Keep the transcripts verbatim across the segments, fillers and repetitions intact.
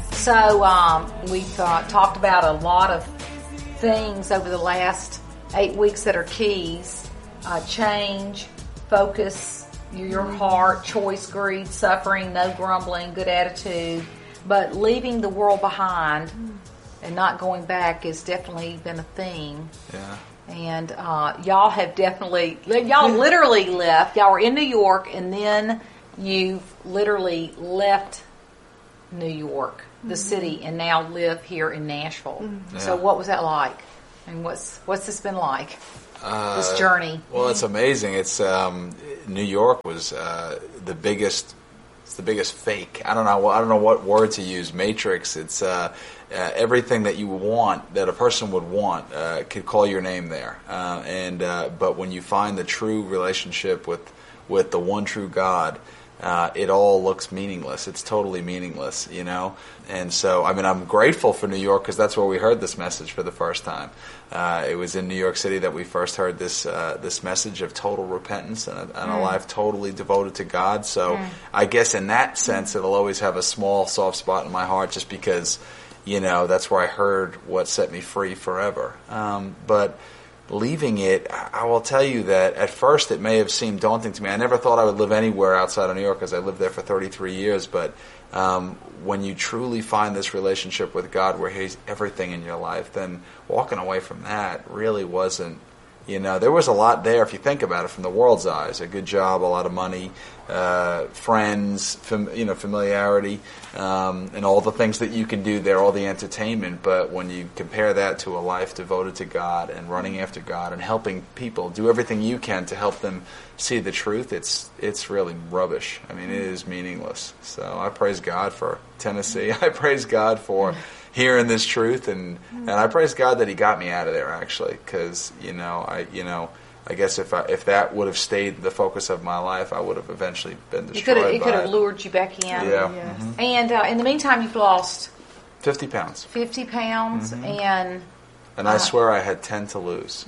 So um, we've uh, talked about a lot of things over the last eight weeks that are keys. Uh, change, focus, your heart, choice, greed, suffering, no grumbling, good attitude. But leaving the world behind and not going back has definitely been a theme. Yeah. And uh, y'all have definitely, y'all literally left. Y'all were in New York, and then you've literally left New York, the city, and now live here in Nashville. Yeah. So what was that like? And what's what's this been like? Uh, this journey. Well, it's amazing. It's um, New York was uh, the biggest. It's the biggest fake. I don't know. I don't know what word to use. Matrix. It's uh, uh, everything that you want, that a person would want, uh, could call your name there. Uh, and uh, but when you find the true relationship with with the one true God, uh, it all looks meaningless. It's totally meaningless, you know. And so, I mean, I'm grateful for New York because that's where we heard this message for the first time. Uh, it was in New York City that we first heard this uh, this message of total repentance and a, and a Mm. life totally devoted to God. So Mm. I guess in that sense, it'll always have a small soft spot in my heart just because, you know, that's where I heard what set me free forever. Um, but leaving it, I will tell you that at first it may have seemed daunting to me. I never thought I would live anywhere outside of New York because I lived there for thirty-three years. But um, when you truly find this relationship with God where He's everything in your life, then walking away from that really wasn't, you know, there was a lot there if you think about it from the world's eyes. A good job, a lot of money, uh, friends, fam- you know, familiarity, um, and all the things that you can do there, all the entertainment. But when you compare that to a life devoted to God and running after God and helping people, do everything you can to help them see the truth, it's it's really rubbish. I mean, it is meaningless. So I praise God for Tennessee. I praise God for hearing this truth, and, and I praise God that He got me out of there, actually, because, you know, I you know I guess if I, if that would have stayed the focus of my life, I would have eventually been destroyed. It could by have lured you back in. Yeah. Yes. Mhm. And uh, in the meantime, you've lost fifty pounds. fifty pounds, Mhm. and And I swear I had ten to lose.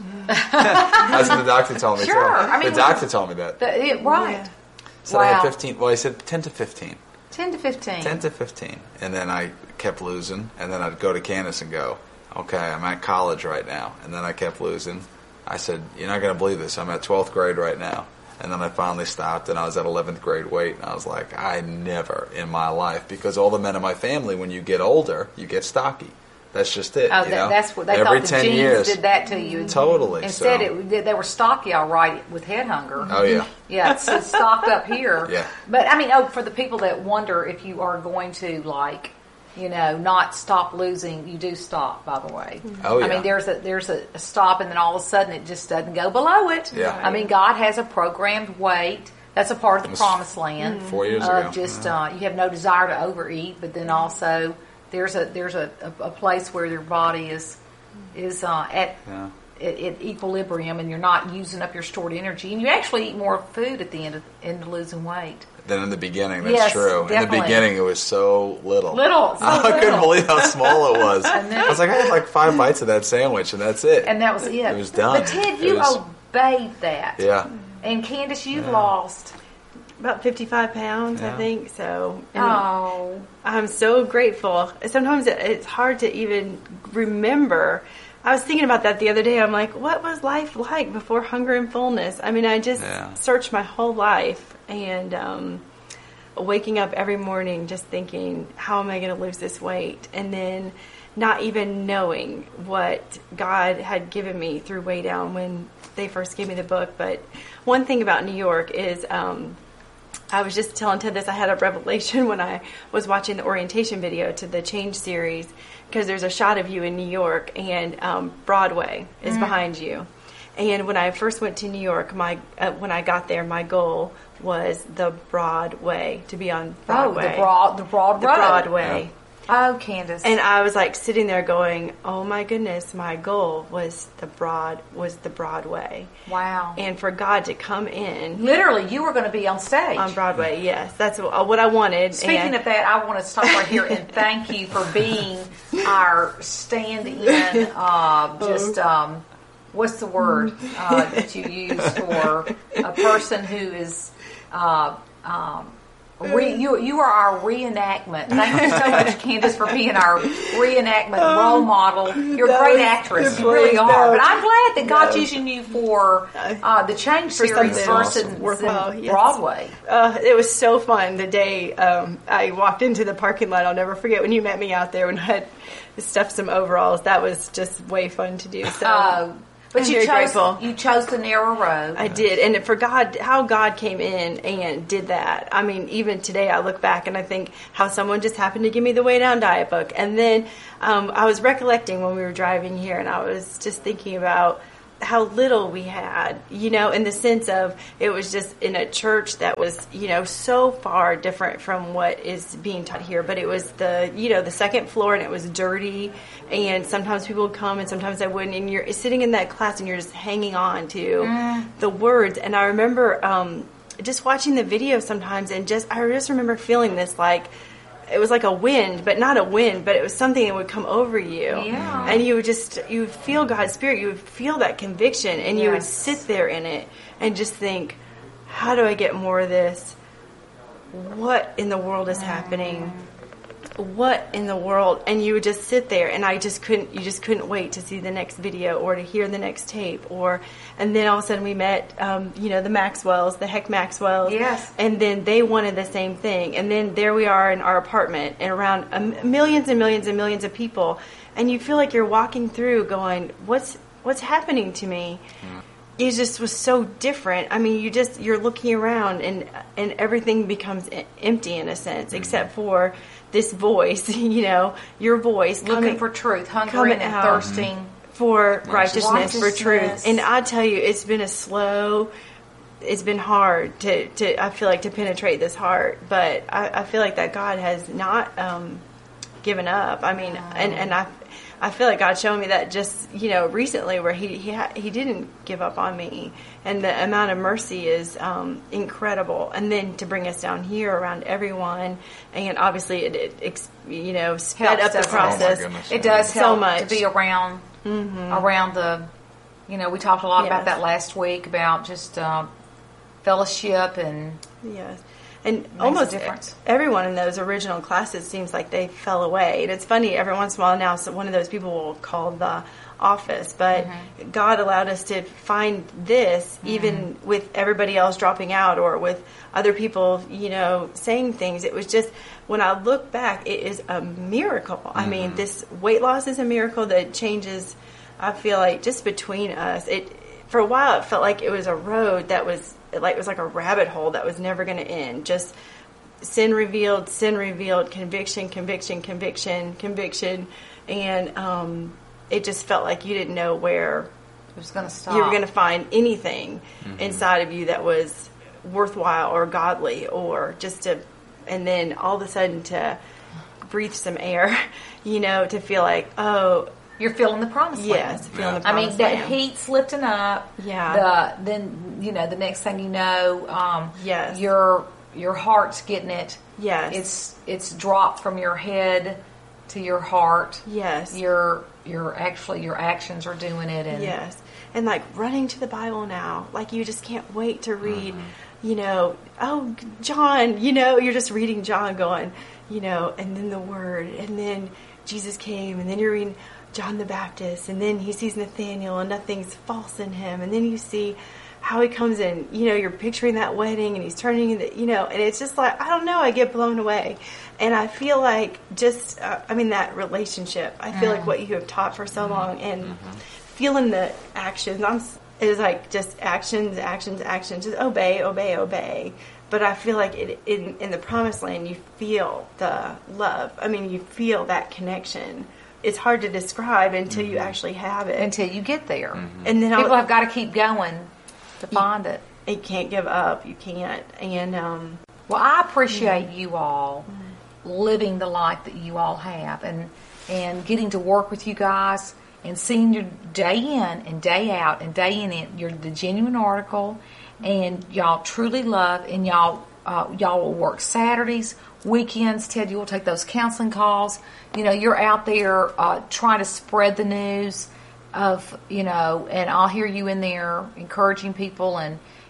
That's what the doctor told me. Sure, too. I mean, the doctor told me that. the, it, right. Yeah. Said I had Wow. fifteen. Well, he said ten to fifteen. ten to fifteen. ten to fifteen. And then I kept losing. And then I'd go to Candace and go, okay, I'm at college right now. And then I kept losing. I said, you're not going to believe this. I'm at twelfth grade right now. And then I finally stopped, and I was at eleventh grade weight. And I was like, I never in my life, because all the men in my family, when you get older, you get stocky. That's just it. Oh, you that, know? that's what they Every thought the ten genes years. did that to you. Totally. Instead, so. it, they were stocky, all right, with head hunger. Oh, yeah. Yeah, it's, it's stocked up here. Yeah. But, I mean, oh, for the people that wonder if you are going to, like, you know, not stop losing, you do stop, by the way. Oh, yeah. I mean, there's a there's a, a stop, and then all of a sudden it just doesn't go below it. Yeah. I mean, God has a programmed weight. That's a part of the It was promised land. four years of ago. Just, Yeah. uh, you have no desire to overeat, but then also there's a there's a, a, a place where your body is is uh, at, Yeah. at at equilibrium, and you're not using up your stored energy, and you actually eat more food at the end of, end of losing weight. Then in the beginning, that's Yes, true. In the definitely. beginting, it was so little. Little, so I couldn't little. believe how small it was. And then- I was like, I had like five bites of that sandwich, and that's it. And that was it. It was done. But Ted, It you was- obeyed that. Yeah. And Candace, you Yeah. lost. About fifty-five pounds, Yeah. I think. So and Oh. I'm so grateful. Sometimes it, it's hard to even remember. I was thinking about that the other day. I'm like, what was life like before hunger and fullness? I mean, I just Yeah. searched my whole life, and um, waking up every morning just thinking, how am I going to lose this weight? And then not even knowing what God had given me through Way Down when they first gave me the book. But one thing about New York is, um, I was just telling Ted this, I had a revelation when I was watching the orientation video to the Change series, because there's a shot of you in New York, and um, Broadway is behind you. And when I first went to New York, my uh, when I got there, my goal was the Broadway, to be on Broadway. Oh, the broad, the broad The road. Broadway. Oh, Candace. And I was like sitting there going, "Oh my goodness, my goal was the broad was the Broadway." Wow. And for God to come in Literally, you were going to be on stage. on Broadway, yes, that's what what I wanted. Speaking and, of that, I want to stop right here and thank you for being our stand-in, uh, just, um, what's the word uh, that you use for a person who is uh, um, Re, you you are our reenactment. Thank you so much, Candace, for being our reenactment role model. You're a great actress. You really are. But I'm glad that God's using you for uh, the Change series versus well, yes. Broadway. Uh, it was so fun the day um, I walked into the parking lot. I'll never forget when you met me out there when I had stuffed some overalls. That was just way fun to do. So. Uh, But I'm you very chose, grateful. you chose the narrow road. I did. And for God, how God came in and did that. I mean, even today I look back and I think how someone just happened to give me the Way Down diet book. And then um, I was recollecting when we were driving here and I was just thinking about how little we had, you know, in the sense of it was just in a church that was, you know, so far different from what is being taught here. But it was the, you know, the second floor and it was dirty and sometimes people would come and sometimes they wouldn't. And you're sitting in that class and you're just hanging on to mm. the words. And I remember um, just watching the video sometimes and just, I just remember feeling this like, it was like a wind, but not a wind, but it was something that would come over you. Yeah. And you would just, you would feel God's Spirit, you would feel that conviction, and you yes. would sit there in it and just think, how do I get more of this? What in the world is happening? What in the world? And you would just sit there, and I just couldn't, you just couldn't wait to see the next video or to hear the next tape. Or, and then all of a sudden we met, um, you know, the Maxwells, the Heck Maxwells. Yes. And then they wanted the same thing. And then there we are in our apartment and around um, millions and millions and millions of people. And you feel like you're walking through going, what's, what's happening to me? Mm. It just was so different. I mean, you just, you're looking around and, and everything becomes empty in a sense, mm-hmm. except for this voice, you know, your voice. Looking coming, for truth, hungering and thirsting. Mm-hmm. For righteousness, righteousness, for truth. And I tell you, it's been a slow, it's been hard to, to I feel like, to penetrate this heart. But I, I feel like that God has not um, given up. I mean, wow. and, and I I feel like God showed me that just, you know, recently where he he, ha- he didn't give up on me. And the amount of mercy is um, incredible. And then to bring us down here around everyone, and obviously it, it, it you know, sped up the process. Oh my goodness. It does so help much to be around, mm-hmm. around the, you know, we talked a lot yes. about that last week about just uh, fellowship and yes. And almost difference. Everyone in those original classes seems like they fell away. And it's funny, every once in a while now, so one of those people will call the office. But mm-hmm. God allowed us to find this, mm-hmm. even with everybody else dropping out or with other people, you know, saying things. It was just, when I look back, it is a miracle. Mm-hmm. I mean, this weight loss is a miracle that changes, I feel like, just between us. It for a while, it felt like it was a road that was, like it was like a rabbit hole that was never going to end. Just sin revealed, sin revealed, conviction, conviction, conviction, conviction, and um, it just felt like you didn't know where it was going to stop. You were going to find anything mm-hmm. inside of you that was worthwhile or godly, or just to, and then all of a sudden to breathe some air, you know, to feel like, oh. You're feeling the promised land. Yes, feeling yeah. the promised I mean, land. that heat's lifting up. Yeah. The, then, you know, the next thing you know, um, yes. your your heart's getting it. Yes. It's it's dropped from your head to your heart. Yes. Your your actually your actions are doing it. And yes. And like running to the Bible now, like you just can't wait to read. Mm-hmm. You know, oh John, you know, you're just reading John, going, you know, and then the Word, and then Jesus came, and then you're reading John the Baptist, and then he sees Nathaniel, and nothing's false in him, and then you see how he comes in, you know, you're picturing that wedding, and he's turning, the, you know, and it's just like, I don't know, I get blown away, and I feel like just, uh, I mean, that relationship, I feel mm. like what you have taught for so mm. long, and mm-hmm. feeling the actions, I'm, it's like just actions, actions, actions, just obey, obey, obey. But I feel like it, in in the promised land, you feel the love. I mean, you feel that connection. It's hard to describe until mm-hmm. you actually have it. Until you get there. Mm-hmm. And then people I'll, have got to keep going to you, find it. You can't give up. You can't. And um, well, I appreciate yeah. you all mm-hmm. living the life that you all have, and and getting to work with you guys, and seeing your day in and day out and day in it. You're the genuine article. And y'all truly love, and y'all uh, y'all will work Saturdays, weekends. Ted, you will take those counseling calls. You know, you're out there uh, trying to spread the news of, you know, and I'll hear you in there encouraging people, and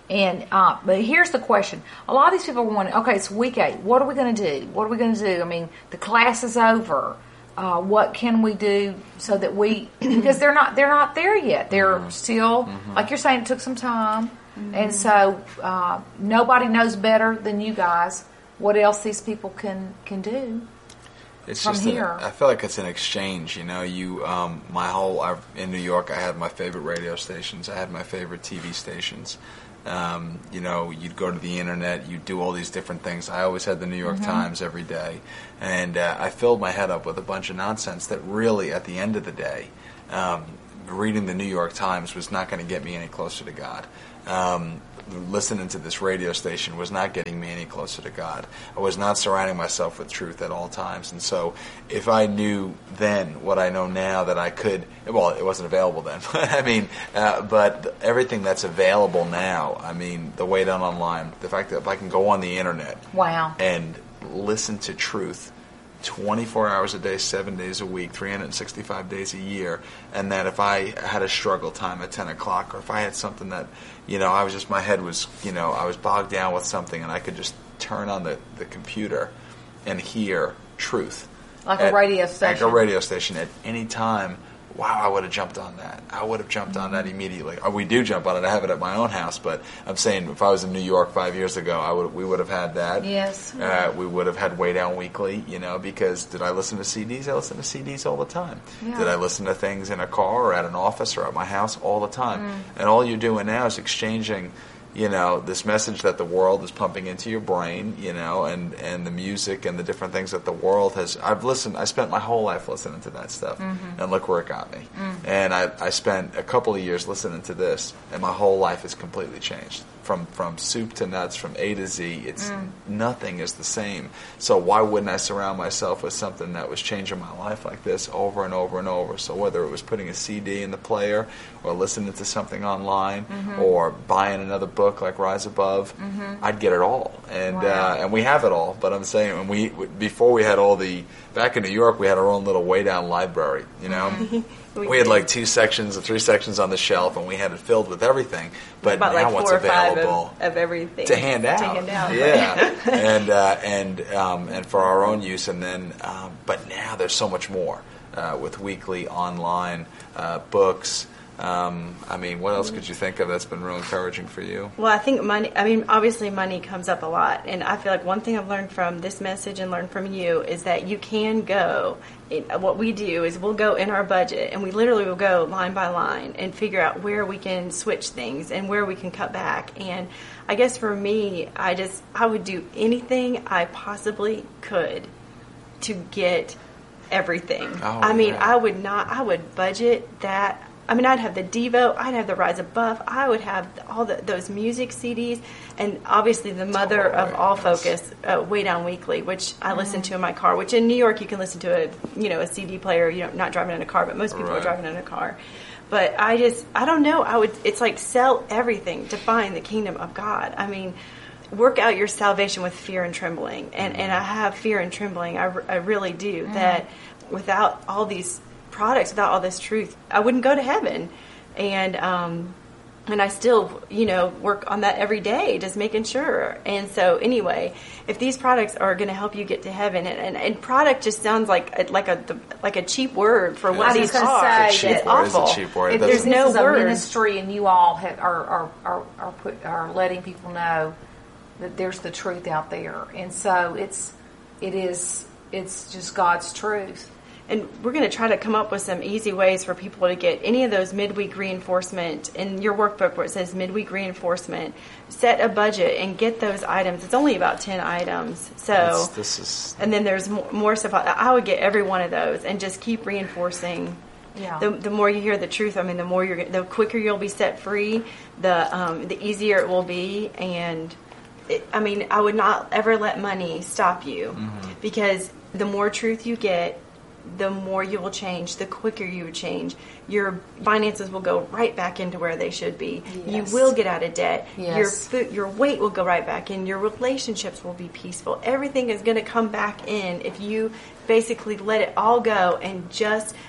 And uh, but here's the question: a lot of these people are wondering, okay, it's week eight. What are we going to do? What are we going to do? I mean, the class is over. Uh, what can we do so that we? Because they're not they're not there yet. They're mm-hmm. still mm-hmm. like you're saying. It took some time, mm-hmm. and so uh, nobody knows better than you guys what else these people can can do. It's from just here. An, I feel like it's an exchange. You know, you um, my whole I, in New York, I had my favorite radio stations. I had my favorite T V stations. Um, you know, you'd go to the internet, you'd do all these different things. I always had the New York mm-hmm. Times every day, and uh, I filled my head up with a bunch of nonsense that really, at the end of the day, um, reading the New York Times was not going to get me any closer to God. Um, listening to this radio station was not getting me any closer to God. I was not surrounding myself with truth at all times. And so if I knew then what I know now that I could, well, it wasn't available then. I mean, uh, but everything that's available now, I mean, the Way Down Online, the fact that if I can go on the internet wow. and listen to truth twenty-four hours a day, seven days a week, three hundred sixty-five days a year, and that if I had a struggle time at ten o'clock, or if I had something that, you know, I was just, my head was, you know, I was bogged down with something, and I could just turn on the, the computer and hear truth. Like at, a radio station. Like a radio station at any time. Wow, I would have jumped on that. I would have jumped on that immediately. Or we do jump on it. I have it at my own house, but I'm saying if I was in New York five years ago, I would we would have had that. Yes. Uh, we would have had Way Down Weekly, you know, because did I listen to C Ds? I listen to C Ds all the time. Yeah. Did I listen to things in a car or at an office or at my house? All the time. Mm. And all you're doing now is exchanging, you know, this message that the world is pumping into your brain, you know, and, and the music and the different things that the world has. I've listened, I spent my whole life listening to that stuff, mm-hmm. and look where it got me. Mm-hmm. And I, I spent a couple of years listening to this, and my whole life has completely changed. From from soup to nuts, from A to Z, it's mm. nothing is the same. So why wouldn't I surround myself with something that was changing my life like this over and over and over? So whether it was putting a C D in the player, or listening to something online, mm-hmm. or buying another book like Rise Above, mm-hmm. I'd get it all, and wow. uh, and we have it all. But I'm saying, when we before we had all the back in New York, we had our own little Way Down library, you know. Mm-hmm. We, we had like two sections or three sections on the shelf, and we had it filled with everything. But about now like what's four or five available of, of everything to hand out? To hand out. Yeah, and uh, and um, and for our own use, and then um, but now there's so much more uh, with weekly online uh, books. Um, I mean, what else could you think of that's been real encouraging for you? Well, I think money, I mean, obviously money comes up a lot. And I feel like one thing I've learned from this message and learned from you is that you can go, it, what we do is we'll go in our budget, and we literally will go line by line and figure out where we can switch things and where we can cut back. And I guess for me, I just, I would do anything I possibly could to get everything. Oh, I mean, yeah. I would not, I would budget that. I mean, I'd have the Devo, I'd have the Rise Above, I would have all the, those music C Ds, and obviously the mother oh, of all focus, uh, Way Down Weekly, which I mm-hmm. listen to in my car. Which in New York you can listen to a you know a C D player, you know, not driving in a car, but most people right. are driving in a car. But I just, I don't know. I would, it's like sell everything to find the kingdom of God. I mean, work out your salvation with fear and trembling, and mm-hmm. and I have fear and trembling. I, I really do. Mm-hmm. That without all these products, without all this truth, I wouldn't go to heaven. And um and I still, you know, work on that every day, just making sure. And so anyway, if these products are going to help you get to heaven, and, and, and product just sounds like like a like a cheap word for what these are. Say it's awful. It's a cheap word. If there's this no is word. a ministry, and you all have, are are are are, put, are letting people know that there's the truth out there, and so it's it is it's just God's truth. And we're going to try to come up with some easy ways for people to get any of those midweek reinforcement. In your workbook where it says midweek reinforcement, set a budget and get those items. It's only about ten items. So, this, this is... and then there's more, more stuff. I would get every one of those and just keep reinforcing. Yeah. The, the more you hear the truth, I mean, the more you're, the quicker you'll be set free, the um, the easier it will be. And it, I mean, I would not ever let money stop you, mm-hmm. because the more truth you get, the more you will change, the quicker you will change. Your finances will go right back into where they should be. Yes. You will get out of debt. Yes. Your food, your weight will go right back in. Your relationships will be peaceful. Everything is going to come back in if you basically let it all go and just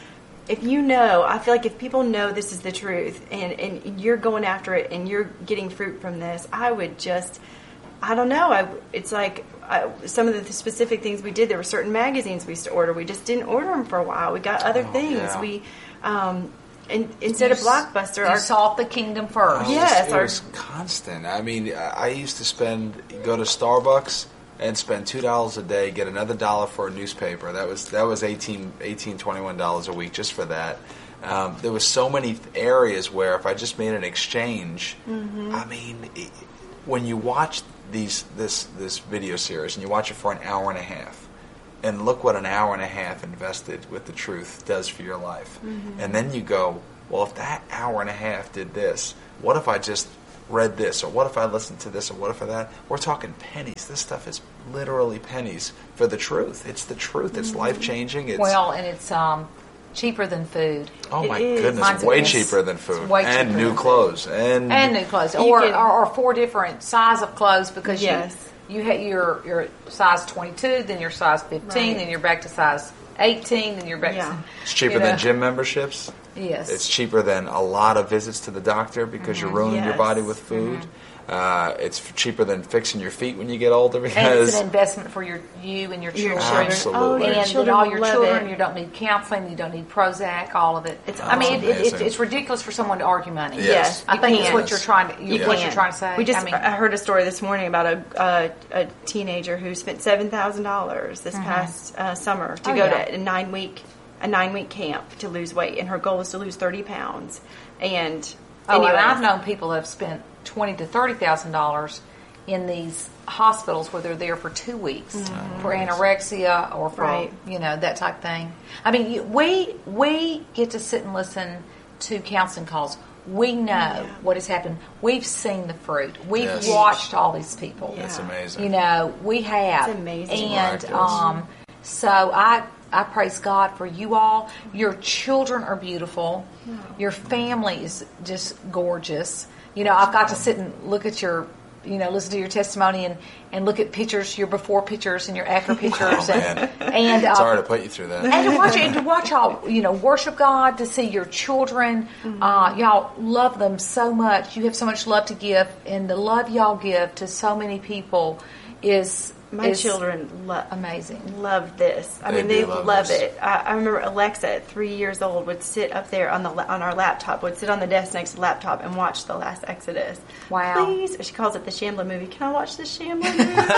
if you know, I feel like if people know this is the truth and, and you're going after it and you're getting fruit from this, I would just, I don't know. I, it's like I, some of the specific things we did. There were certain magazines we used to order. We just didn't order them for a while. We got other Oh, things. yeah. We, um, and instead You of Blockbuster, You our sought the kingdom first. Oh, Yes, it our- was constant. I mean, I used to spend go to Starbucks and spend two dollars a day, get another dollar for a newspaper. That was that was eighteen, eighteen, twenty-one dollars a week just for that. Um, there was so many areas where if I just made an exchange, Mm-hmm. I mean, it, when you watch these this this video series and you watch it for an hour and a half, and look what an hour and a half invested with the truth does for your life, Mm-hmm. and then you go, well, if that hour and a half did this, what if I just read this, or what if I listened to this, or what if I that? We're talking pennies. This stuff is literally pennies for the truth. It's the truth. It's life changing. It's Well, and it's um, cheaper than food. oh it my is. goodness, Mine's way it's- cheaper than it's food, way and cheaper new than clothes, and And new clothes, You or, can- or or four different size of clothes because Yes. you you had your your size twenty-two, then your size fifteen, Right. then you're back to size eighteen, then you're back. Yeah. to it's cheaper you know. than gym memberships. Yes, It's cheaper than a lot of visits to the doctor because you're ruining your Yes. body with food. Uh, it's f- cheaper than fixing your feet when you get older and it's because an investment for your you and your Your children. children. Absolutely. Oh, And your then children all your love children, it. you don't need counseling, you don't need Prozac, all of it. It's I mean, it, it, it's, amazing. it's ridiculous for someone to argue money. Yes. Yes, I you think it's can. what you're trying to You what can. you're trying to say. We just I mean, I heard a story this morning about a a, a teenager who spent seven thousand dollars this past uh, summer to Oh, go yeah. to a nine week a nine week camp to lose weight, and her goal is to lose thirty pounds. And oh, anyway, and I've known people that have spent twenty to thirty thousand dollars in these hospitals where they're there for two weeks for anorexia or for Right. you know that type of thing. I mean, you- we we get to sit and listen to counseling calls. We know what has happened. We've seen the fruit. We've Yes. watched all these people. Yeah. it's amazing. You know, we have. It's amazing. And Miraculous. um, so I I praise God for you all. Your children are beautiful. Your family is just gorgeous. You know, I've got to sit and look at your, you know, listen to your testimony and, and look at pictures, your before pictures and your after pictures. Oh, and, man. and uh, Sorry to put you through that. and to watch and to watch y'all, you know, worship God, to see your children, uh, y'all love them so much. You have so much love to give, and the love y'all give to so many people is my is children love amazing. love this. I They mean, do they love love, this. it. I, I remember Alexa at three years old would sit up there on the la- on our laptop, would sit on the desk next to the laptop and watch The Last Exodus. Wow. Please, she calls it the Shambler movie. Can I watch the Shambler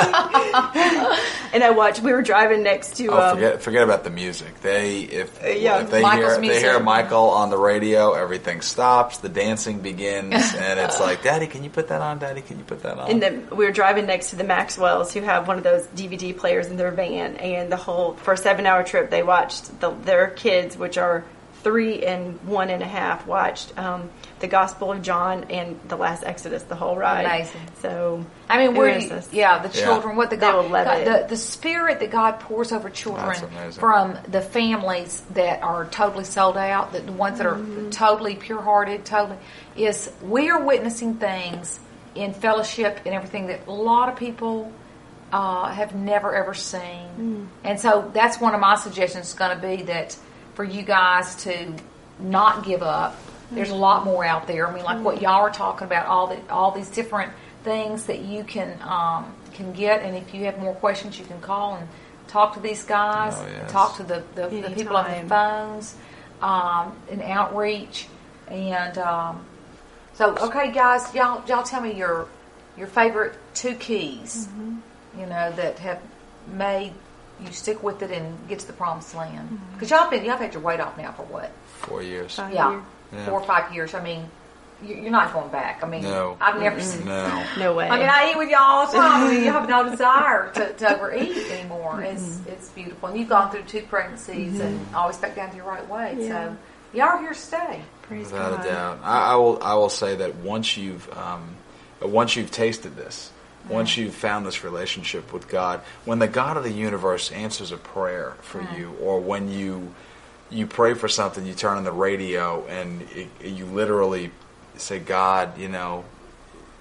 movie? And I watched. We were driving next to. Oh, um, forget forget about the music. They if, yeah, if they Michael's hear they hear music. Michael on the radio, everything stops. The dancing begins, and it's like, Daddy, can you put that on? Daddy, can you put that on? And then we were driving next to the Maxwells, who have one of those D V D players in their van, and the whole for a seven-hour trip, they watched the, their kids, which are three and one and a half, watched um, the Gospel of John and the Last Exodus, the whole ride. Amazing. So I mean, it we're was this- yeah, the Yeah. children. What the They God, will love God- it. the the spirit that God pours over children That's amazing. from the families that are totally sold out, that the ones that are Mm-hmm. totally pure hearted, totally is we are witnessing things in fellowship and everything that a lot of people uh, have never ever seen, Mm. and so that's one of my suggestions. Is going to be that for you guys to not give up. There's a lot more out there. I mean, like what y'all are talking about, all the all these different things that you can um, can get. And if you have more questions, you can call and talk to these guys. Oh, yes. Talk to the, the, the people on the Anytime. phones um, and outreach. And um, so, okay, guys, y'all y'all tell me your your favorite two keys. You know that have made you stick with it and get to the promised land. Because y'all been y'all have had your weight off now for what? Four years. Five Yeah, years. Yeah. four or five years. I mean, you- you're not going back. I mean, No. I've never seen. No. No way. I mean, I eat with y'all all the time. I mean, you have no desire to, to overeat anymore. It's it's beautiful, and you've gone through two pregnancies and always back down to your right weight. Yeah. So y'all are here to stay. Praise Without God. a doubt, I, I will. I will say that once you've um, once you've tasted this, once you've found this relationship with God, when the God of the universe answers a prayer for you, or when you you pray for something, you turn on the radio and it, you literally say, God, you know,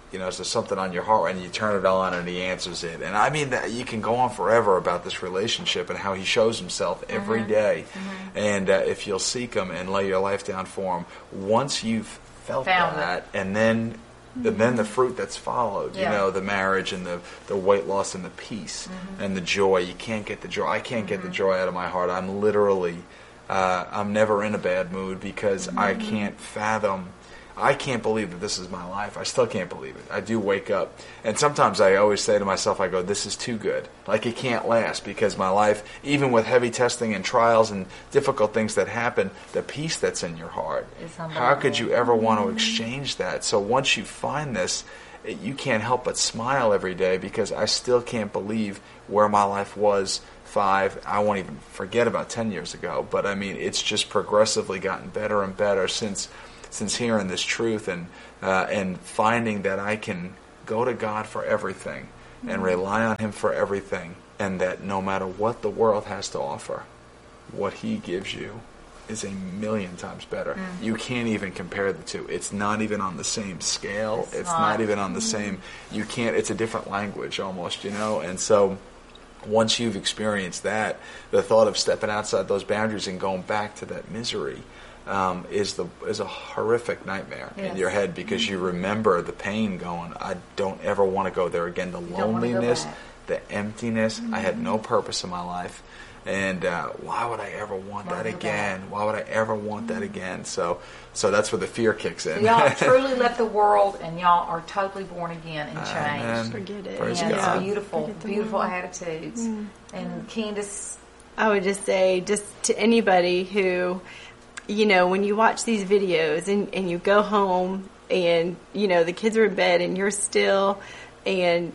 You know, is there something on your heart? And you turn it on and he answers it. And I mean, that you can go on forever about this relationship and how he shows himself every mm-hmm. day. Mm-hmm. And uh, if you'll seek him and lay your life down for him, once you've felt Found that, it. and then mm-hmm. and then the fruit that's followed, yeah. you know, the marriage and the, the weight loss and the peace mm-hmm. and the joy. You can't get the joy. I can't mm-hmm. get the joy out of my heart. I'm literally, uh, I'm never in a bad mood because mm-hmm. I can't fathom I can't believe that this is my life. I still can't believe it. I do wake up. And sometimes I always say to myself, I go, this is too good. Like, it can't last because my life, even with heavy testing and trials and difficult things that happen, the peace that's in your heart, how could you ever want to exchange that? So once you find this, it, you can't help but smile every day because I still can't believe where my life was five, I won't even forget about ten years ago. But, I mean, it's just progressively gotten better and better since... since hearing this truth and uh, and finding that I can go to God for everything mm-hmm. and rely on Him for everything, and that no matter what the world has to offer, what He gives you is a million times better. Mm-hmm. You can't even compare the two. It's not even on the same scale. It's, it's not. not even on the mm-hmm. same. You can't. It's a different language almost, you know. And so once you've experienced that, the thought of stepping outside those boundaries and going back to that misery Um, is the is a horrific nightmare yes. in your head because mm-hmm. you remember the pain going, I don't ever want to go there again. The you loneliness, the emptiness. Mm-hmm. I had no purpose in my life. And uh, why would I ever want why that again? That? Why would I ever want mm-hmm. that again? So so that's where the fear kicks in. So y'all truly left the world and y'all are totally born again and changed. Forget it. Praise and God. It's beautiful, beautiful attitudes. Mm-hmm. And Candace? I would just say, just to anybody who... You know, when you watch these videos and, and you go home and, you know, the kids are in bed and you're still and,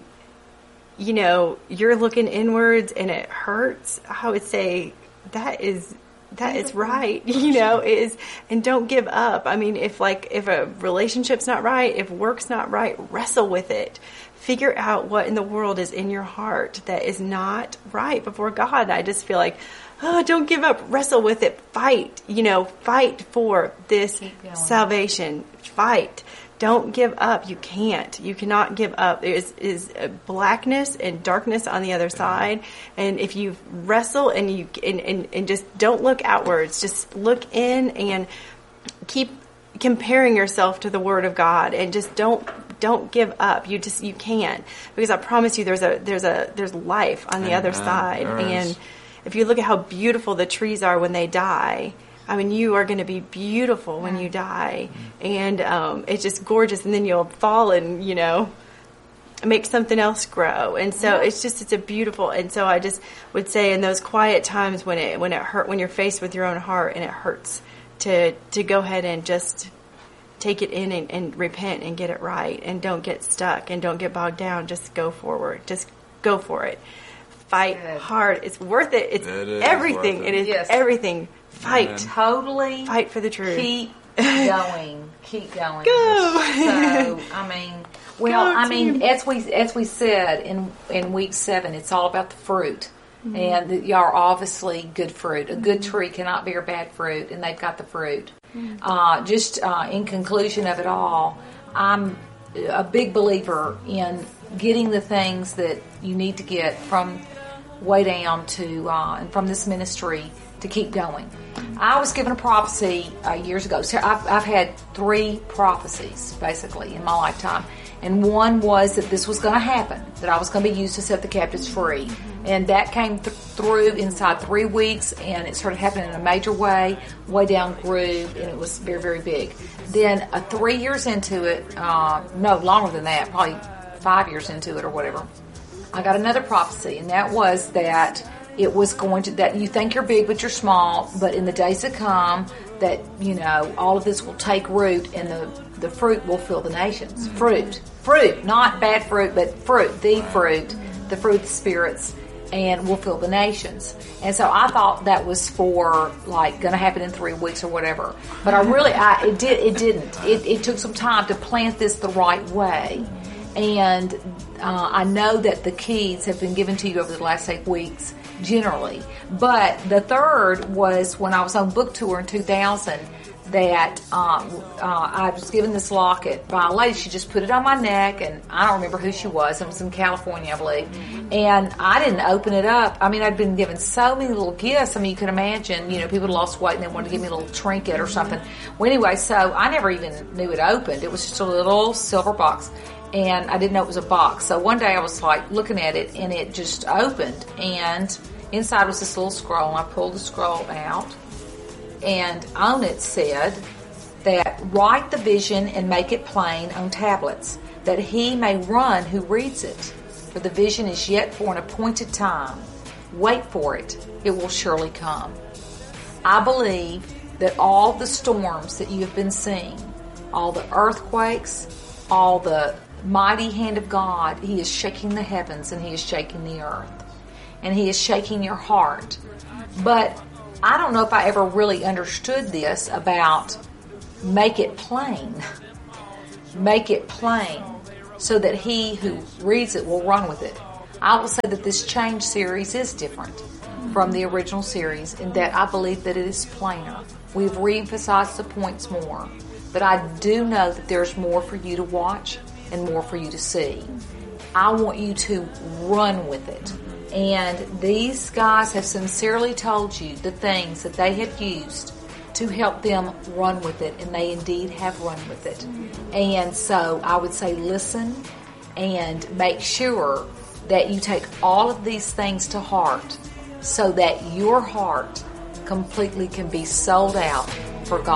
you know, you're looking inwards and it hurts, I would say that is, that is right, you know, is, and don't give up. I mean, if like, if a relationship's not right, if work's not right, wrestle with it. Figure out what in the world is in your heart that is not right before God. I just feel like, oh, don't give up. Wrestle with it. Fight. You know, fight for this salvation. Fight. Don't give up. You can't. You cannot give up. There is, is blackness and darkness on the other side. And if you wrestle and you and, and, and just don't look outwards, just look in and keep comparing yourself to the Word of God, and just don't don't give up. You just you can't, because I promise you, there's a there's a there's life on the Amen. Other side. There and is. If you look at how beautiful the trees are when they die, I mean, you are going to be beautiful when you die, and um, it's just gorgeous. And then you'll fall and you know make something else grow. And so yeah. it's just it's a beautiful. And so I just would say in those quiet times when it when it hurt when you're faced with your own heart and it hurts, to to go ahead and just take it in and, and repent and get it right, and don't get stuck and don't get bogged down. Just go forward. Just go for it. Fight Good. Hard. It's worth it. It's it everything. It. it is yes. everything. Fight. Amen. Totally. Fight for the truth. Keep going. Keep going. Go. So, I mean, well, Go I mean, team. as we as we said in in week seven, it's all about the fruit. Mm-hmm. And the, y'all are obviously good fruit. A good tree cannot bear bad fruit, and they've got the fruit. Mm-hmm. Uh, just uh, in conclusion of it all, I'm a big believer in getting the things that you need to get from way down to uh, and from this ministry to keep going. I was given a prophecy uh, years ago. So I've, I've had three prophecies basically in my lifetime, and one was that this was going to happen, that I was going to be used to set the captives free, and that came th- through inside three weeks, and it started happening in a major way. Way down grew, and it was very, very big. Then uh, three years into it, uh, no longer than that, probably five years into it or whatever, I got another prophecy, and that was that it was going to, that you think you're big but you're small, but in the days to come, that, you know, all of this will take root and the, the fruit will fill the nations. Mm-hmm. Fruit. Fruit. Not bad fruit, but fruit. The fruit. The fruit of the spirits. And will fill the nations. And so I thought that was for, like, going to happen in three weeks or whatever. But I really, I, it did, it didn't. It, it took some time to plant this the right way. And uh, I know that the keys have been given to you over the last eight weeks, generally. But the third was when I was on book tour in two thousand, that um, uh, I was given this locket by a lady. She just put it on my neck, and I don't remember who she was. It was in California, I believe. Mm-hmm. And I didn't open it up. I mean, I'd been given so many little gifts. I mean, you can imagine, you know, people had lost weight and they wanted to give me a little trinket or something. Well, anyway, so I never even knew it opened. It was just a little silver box, and I didn't know it was a box. So one day I was like looking at it, and it just opened, and inside was this little scroll, and I pulled the scroll out. And on it said that write the vision and make it plain on tablets, that he may run who reads it. For the vision is yet for an appointed time. Wait for it. It will surely come. I believe that all the storms that you have been seeing, all the earthquakes, all the mighty hand of God, he is shaking the heavens and he is shaking the earth. And he is shaking your heart. But I don't know if I ever really understood this about make it plain. Make it plain so that he who reads it will run with it. I will say that this Change series is different from the original series in that I believe that it is plainer. We've re-emphasized the points more. But I do know that there's more for you to watch and more for you to see. I want you to run with it. And these guys have sincerely told you the things that they have used to help them run with it, and they indeed have run with it. And so I would say listen and make sure that you take all of these things to heart so that your heart completely can be sold out for God.